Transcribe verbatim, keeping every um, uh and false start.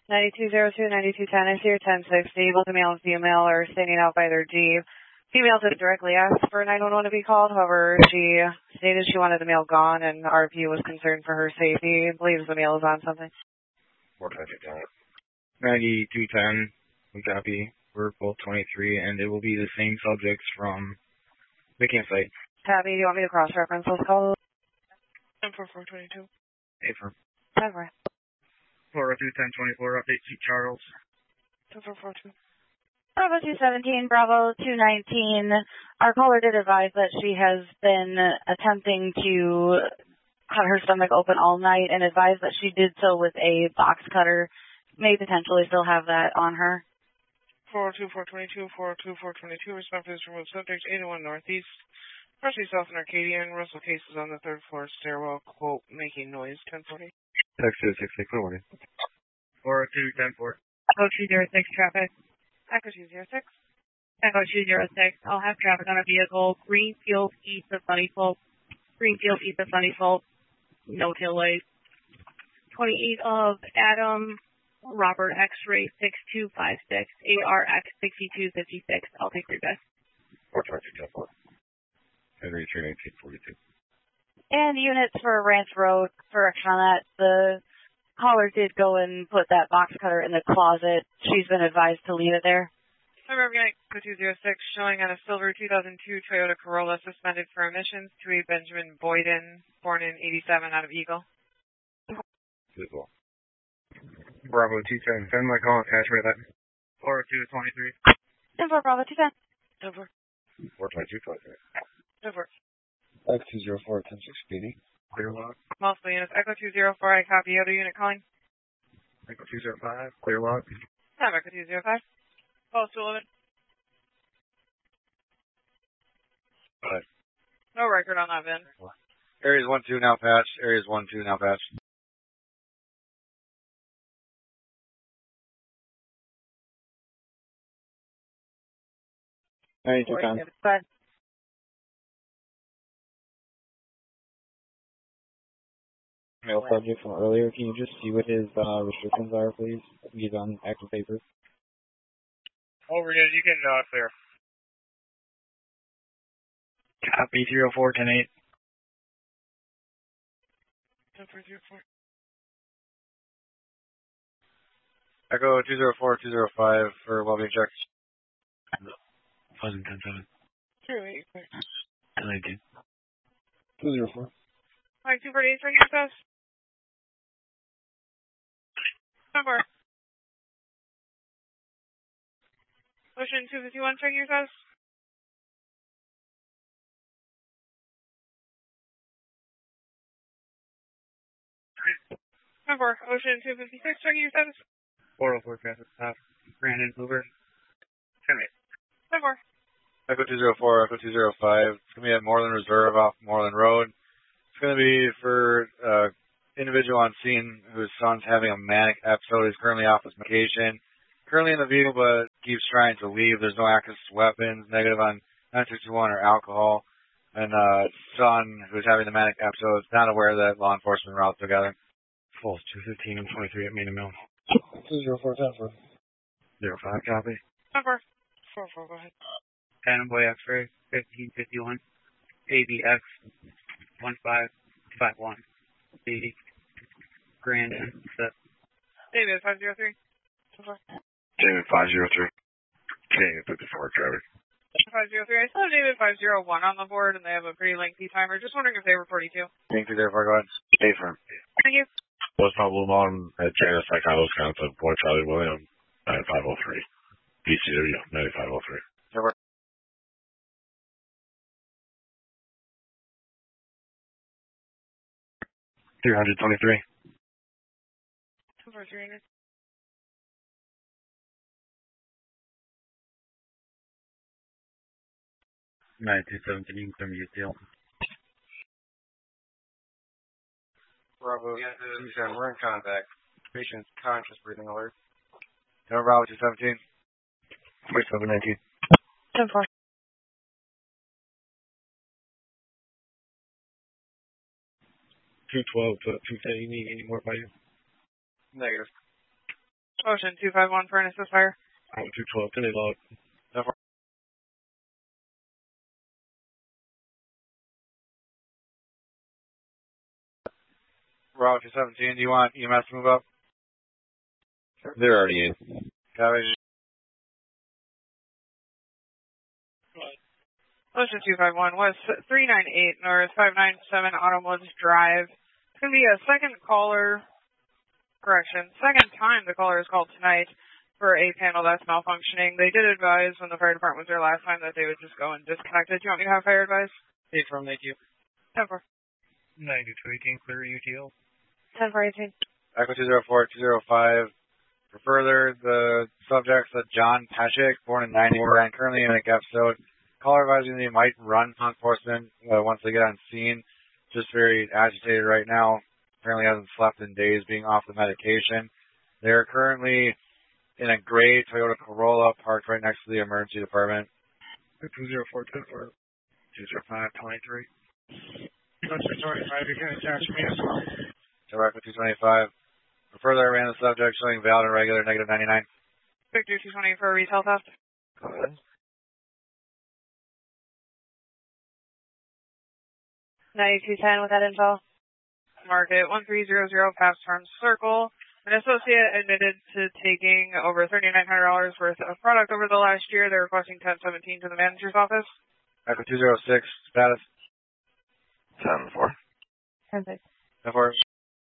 ninety-two oh two, ninety-two ten, I see your ten sixty. Both the male and female are standing out by their Jeep. Female did directly ask for nine one one to be called. However, she stated she wanted the male gone, and R P was concerned for her safety. Believes the male is on something. ninety-two ten, we copy. We're both twenty-three, and it will be the same subjects from the campsite. Tabby, do you want me to cross-reference those calls? ten four four twenty-two. eight four. ten four. four oh two, ten twenty-four, update Chief Charles. ten four four two. Bravo two seventeen, Bravo two nineteen. Our caller did advise that she has been attempting to cut her stomach open all night and advised that she did so with a box cutter. May potentially still have that on her. four oh two, four twenty-two, four oh two, four twenty-two. Respond to this remote subject, eight oh one Northeast. Freshly South and Arcadian. Russell cases on the third floor stairwell. Quote, making noise, ten forty. Text two six six, good morning. four oh two, ten four. Echo two zero six traffic. Echo two zero six. Echo two zero six. I'll have traffic on a vehicle. Greenfield east of Sunnyfold. Greenfield east of Sunnyfold. No tail light. twenty-eight of Adam. Robert X-ray six two five six. A R X sixty-two fifty-six. I'll take your guess. four twenty-two, ten four. Henry three nineteen forty-two. And units for Ranch Road, correction on that. The caller did go and put that box cutter in the closet. She's been advised to leave it there. Number of unit two zero six showing on a silver two thousand two Toyota Corolla suspended for emissions to a Benjamin Boyden, born in eighty-seven, out of Eagle. Eagle. Bravo two seven ten, my call attachment that. four oh two, twenty-three. ten four, Bravo two ten. ten four. four twenty-two, twenty-three. ten four. X two zero four, ten six B D. Clear log. Multiple units. Echo two zero four, I copy. Other unit calling. Echo two zero five, clear log. Time, Echo two zero five. Call to eleven. Five. No record on that, Ben. Areas one two now patched. Areas one two now patched. ninety-two ten. Male subject from earlier, can you just see what his uh, restrictions are, please? He's on active paper. Over it is. You can uh, clear. Copy three oh four, ten eight. ten four zero four. Echo two zero four, two zero five for well-being checks. Pleasant ten seven. two eight. ten nineteen. two zero four. Alright, two forty-eight, right here, guys. Number. Ocean two fifty-one, right here, guys. Number. Ocean two fifty-six, right here, guys. four oh four, traffic stop. Brandon, Hoover. ten eight. Number. Echo two zero four, Echo two zero five. It's going to be at Moreland Reserve off Moreland Road. It's going to be for uh individual on scene whose son's having a manic episode. He's currently off his medication. Currently in the vehicle, but keeps trying to leave. There's no access to weapons, negative on nine six one or alcohol. And uh son who's having the manic episode is not aware that law enforcement routes together. Falls two fifteen and twenty-three at Main and Mill. two zero four, ten four. zero five, copy. Number. four four, go ahead. Phantom Boy X-ray, fifteen fifty-one. A B X, one five five one. eighty. Grand set. David, five zero three. David, five zero three. David, fifty-four, Trevor. five zero three. I still have David five zero one on the board, and they have a pretty lengthy timer. Just wondering if they were forty-two. Thank you, therefore, go ahead. Stay firm. Thank you. What's my blue mountain at Janice Psycho, Wisconsin, Boy Charlie William, ninety-five oh three. B C W, ninety-five oh three. Trevor. three hundred twenty-three. two four three hundred. ninety-two seventeen from U T L. Bravo, yeah, we're in contact. Patient's conscious breathing alert. Number Bravo two seventeen. forty-seven nineteen. ten four. two twelve to two ten, you need any more by you? Negative. Ocean two five one for an assist fire. Bravo two twelve, can they load? Bravo two seventeen, do you want E M S to move up? They're already in. Copy. Ocean two five one, West three nine eight, North five nine seven Autumnwoods Drive. It's going to be a second caller, correction, second time the caller is called tonight for a panel that's malfunctioning. They did advise when the fire department was there last time that they would just go and disconnect it. Do you want me to have fire advice? Eight from thank you. ten four. ninety-two eighteen, clear U T L. ten four eighteen. Echo two zero four two zero five. For further, the subject's a John Peshik, born in ninety-four and currently in a episode. Caller advising they might run law enforcement uh, once they get on scene. Just very agitated right now. Apparently hasn't slept in days being off the medication. They're currently in a gray Toyota Corolla parked right next to the emergency department. two zero four two four. two zero five twenty-three. Ocean twenty-five, you can attach me as well. So Echo two twenty-five. For further, I ran the subject showing valid and regular negative ninety-nine. Victor two twenty for a retail theft. ninety-two ten with that info. Market one three zero zero Pabst Farm Circle. An associate admitted to taking over thirty-nine hundred dollars worth of product over the last year. They're requesting ten seventeen to the manager's office. Echo two zero six, status. ten four. ten six. ten four.